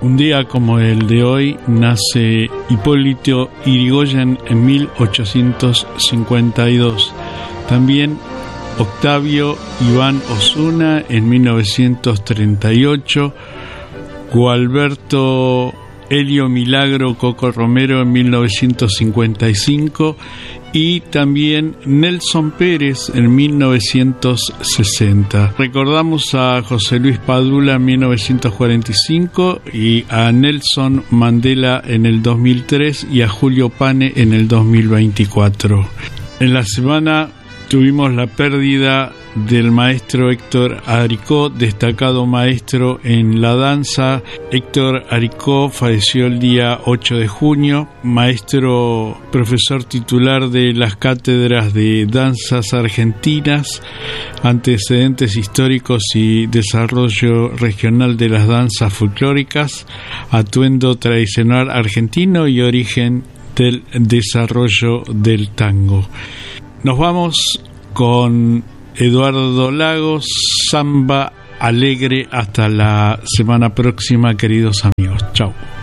Un día como el de hoy nace Hipólito Yrigoyen en 1852. También Octavio Iván Osuna en 1938. Gualberto Helio Milagro Coco Romero en 1955. Y también Nelson Pérez en 1960. Recordamos a José Luis Padula en 1945 y a Nelson Mandela en el 2003 y a Julio Pane en el 2024. En la semana tuvimos la pérdida del maestro Héctor Aricó, destacado maestro en la danza. Héctor Aricó falleció el día 8 de junio, maestro, profesor titular de las cátedras de danzas argentinas, antecedentes históricos y desarrollo regional de las danzas folclóricas, atuendo tradicional argentino y origen del desarrollo del tango. Nos vamos con Eduardo Lagos, Samba Alegre. Hasta la semana próxima, queridos amigos. Chao.